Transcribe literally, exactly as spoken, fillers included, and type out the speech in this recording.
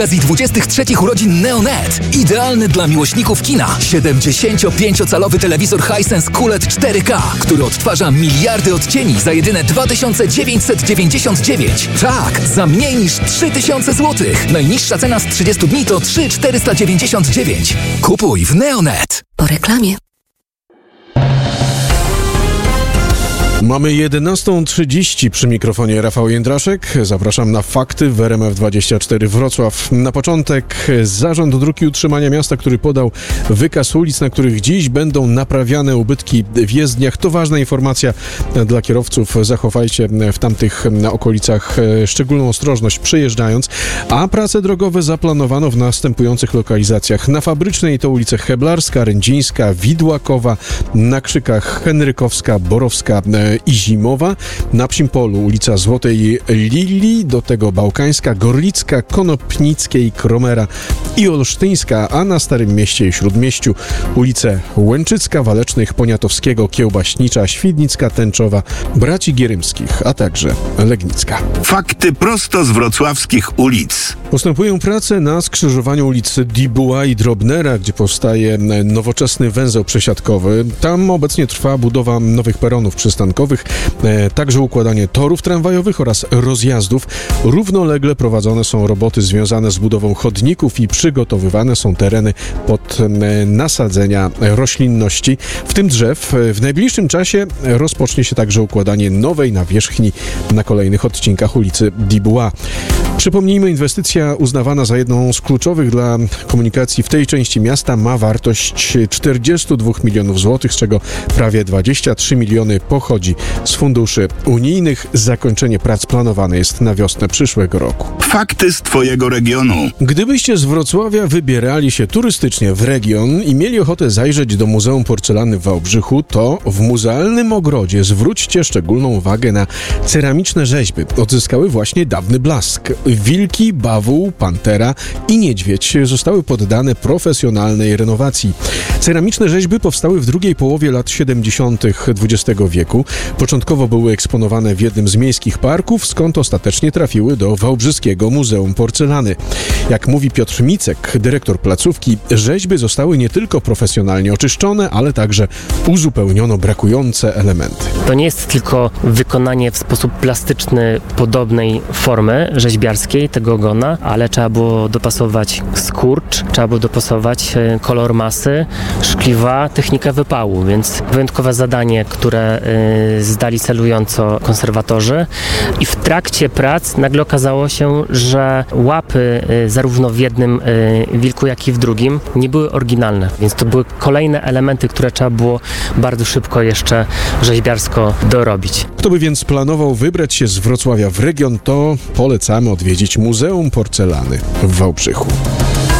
Z okazji dwudziestych trzecich urodzin Neonet. Idealny dla miłośników kina. siedemdziesięciopięciocalowy telewizor Hisense Q L E D cztery K, który odtwarza miliardy odcieni za jedyne dwa tysiące dziewięćset dziewięćdziesiąt dziewięć. Tak, za mniej niż trzy tysiące złotych. Najniższa cena z trzydziestu dni to trzy tysiące czterysta dziewięćdziesiąt dziewięć. Kupuj w Neonet. Po reklamie. Mamy jedenastą trzydzieści, przy mikrofonie Rafał Jędraszek. Zapraszam na fakty w R M F dwadzieścia cztery Wrocław. Na początek Zarząd Dróg i Utrzymania Miasta, który podał wykaz ulic, na których dziś będą naprawiane ubytki w jezdniach. To ważna informacja dla kierowców. Zachowajcie w tamtych okolicach szczególną ostrożność przejeżdżając. A prace drogowe zaplanowano w następujących lokalizacjach. Na Fabrycznej to ulice Heblarska, Rędzińska, Widłakowa, na Krzykach Henrykowska, Borowska i Zimowa, na Psim Polu ulica Złotej Lilii, do tego Bałkańska, Gorlicka, Konopnickiej, Kromera i Olsztyńska, a na Starym Mieście i Śródmieściu ulice Łęczycka, Walecznych, Poniatowskiego, Kiełbaśnicza, Świdnicka, Tęczowa, Braci Gierymskich, a także Legnicka. Fakty prosto z wrocławskich ulic. Postępują prace na skrzyżowaniu ulicy Dibuła i Drobnera, gdzie powstaje nowoczesny węzeł przesiadkowy. Tam obecnie trwa budowa nowych peronów przystankowych, e, także układanie torów tramwajowych oraz rozjazdów. Równolegle prowadzone są roboty związane z budową chodników i przygotowywane są tereny pod e, nasadzenia roślinności, w tym drzew. W najbliższym czasie rozpocznie się także układanie nowej nawierzchni na kolejnych odcinkach ulicy Dibuła. Przypomnijmy, inwestycja uznawana za jedną z kluczowych dla komunikacji w tej części miasta ma wartość czterdzieści dwa milionów złotych, z czego prawie dwadzieścia trzy miliony pochodzi z funduszy unijnych. Zakończenie prac planowane jest na wiosnę przyszłego roku. Fakty z twojego regionu. Gdybyście z Wrocławia wybierali się turystycznie w region i mieli ochotę zajrzeć do Muzeum Porcelany w Wałbrzychu, to w muzealnym ogrodzie zwróćcie szczególną uwagę na ceramiczne rzeźby. Odzyskały właśnie dawny blask. Wilki, bawół, pantera i niedźwiedź zostały poddane profesjonalnej renowacji. Ceramiczne rzeźby powstały w drugiej połowie lat siedemdziesiątych dwudziestego wieku. Początkowo były eksponowane w jednym z miejskich parków, skąd ostatecznie trafiły do Wałbrzyskiego Muzeum Porcelany. Jak mówi Piotr Micek, dyrektor placówki, rzeźby zostały nie tylko profesjonalnie oczyszczone, ale także uzupełniono brakujące elementy. To nie jest tylko wykonanie w sposób plastyczny podobnej formy rzeźbiarskiej tego ogona, ale trzeba było dopasować skurcz, trzeba było dopasować kolor masy, szkliwa, technikę wypału, więc wyjątkowe zadanie, które y, zdali celująco konserwatorzy. I w trakcie prac nagle okazało się, że łapy y, zarówno w jednym y, wilku, jak i w drugim nie były oryginalne, więc to były kolejne elementy, które trzeba było bardzo szybko jeszcze rzeźbiarsko dorobić. Kto by więc planował wybrać się z Wrocławia w region, to polecamy odwiedzić Muzeum Porcelany w Wałbrzychu.